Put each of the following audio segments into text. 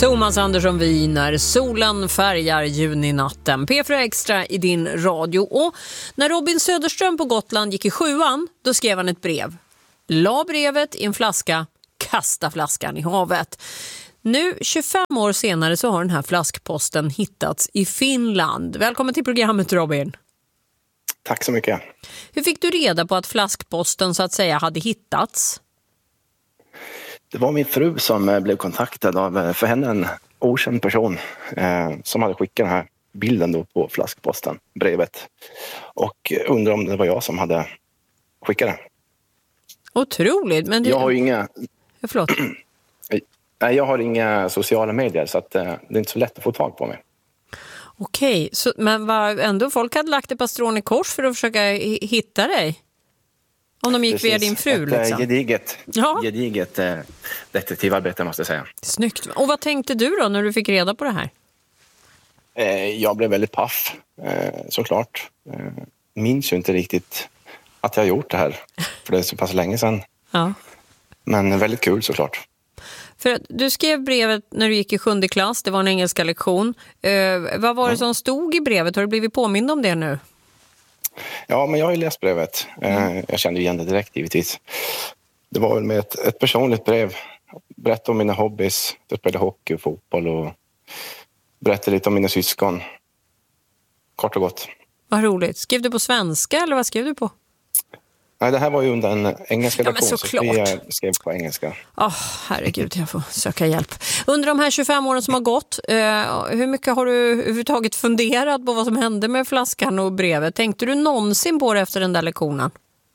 Thomas Andersson Wiener, solen färgar juninatten. P4 Extra i din radio. Och när Robin Söderström på Gotland gick i 7:an, då skrev han ett brev. La brevet i en flaska, kasta flaskan i havet. Nu 25 år senare så har den här flaskposten hittats i Finland. Välkommen till programmet, Robin. Tack så mycket. Hur fick du reda på att flaskposten så att säga hade hittats? Det var min fru som blev kontaktad av, för henne, en okänd person som hade skickat den här bilden då på flaskposten, brevet. Och undrade om det var jag som hade skickat det. Otroligt. Men jag har ju inga... Förlåt. Nej, jag har inga sociala medier så att det är inte så lätt att få tag på mig. Okej, men var ändå folk hade lagt ett par strån i kors för att försöka hitta dig? Om de gick via din fru liksom. Gediget detektivarbete måste jag säga. Snyggt. Och vad tänkte du då när du fick reda på det här? Jag blev väldigt paff, såklart. Minns ju inte riktigt att jag gjort det här. För det är så pass länge sedan. Ja. Men väldigt kul såklart. För att du skrev brevet när du gick i 7:e klass. Det var en engelska lektion. Vad var det som stod i brevet? Har du blivit påmind om det nu? Ja, men jag har ju läst brevet. Jag kände igen det direkt givetvis. Det var väl med ett personligt brev. Berätta om mina hobbys. Jag spelade hockey och fotboll och berätta lite om mina syskon. Kort och gott. Vad roligt. Skrev du på svenska eller vad skrev du på? Nej, det här var ju under en engelska lektion. Men såklart. Så jag skrev på engelska. Herregud, jag får söka hjälp. Under de här 25 åren som har gått, hur mycket har du överhuvudtaget funderat på vad som hände med flaskan och brevet? Tänkte du någonsin på det efter den där lektionen?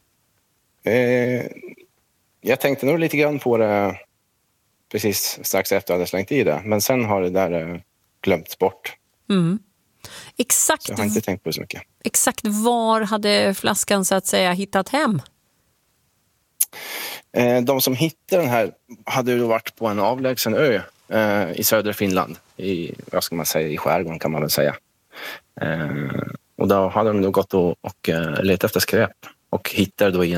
Jag tänkte nog lite grann på det precis strax efter jag hade slängt i det. Men sen har det där glömts bort. Mm. Exakt. Så jag har inte tänkt på det så mycket. Exakt var hade flaskan så att säga hittat hem? De som hittade den här hade ju varit på en avlägsen ö i södra Finland. Vad ska man säga, i skärgården kan man väl säga. Och då hade de då gått och letat efter skräp. Och hittade då i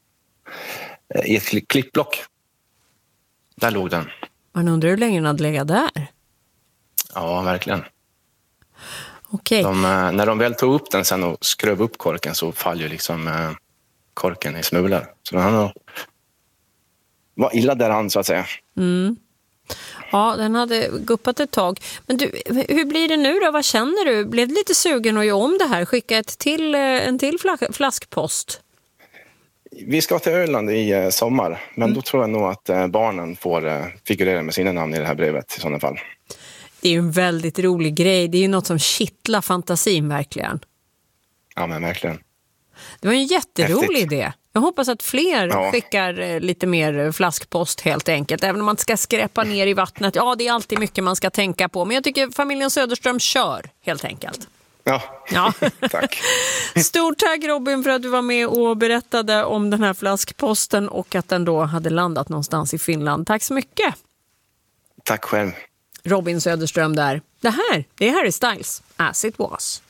ett klippblock. Där låg den. Man undrar hur länge den hade legat där. Ja, verkligen. Okej. När de väl tog upp den sen och skröv upp korken så faller ju liksom korken i smulor. Så han var illa där han så att säga. Mm. Ja, den hade guppat ett tag. Men du, hur blir det nu då? Vad känner du? Blev du lite sugen att göra om det här? Skicka en till flaskpost? Vi ska till Öland i sommar. Men då tror jag nog att barnen får figurera med sina namn i det här brevet i sådana fall. Det är ju en väldigt rolig grej. Det är ju något som kittlar fantasin verkligen. Ja, men verkligen. Det var en jätterolig idé. Jag hoppas att fler skickar lite mer flaskpost helt enkelt. Även om man ska skräpa ner i vattnet. Ja, det är alltid mycket man ska tänka på. Men jag tycker familjen Söderström kör helt enkelt. Ja. Tack. Stort tack Robin för att du var med och berättade om den här flaskposten och att den då hade landat någonstans i Finland. Tack så mycket. Tack själv. Robin Söderström där. Det här är Harry Styles, As It Was.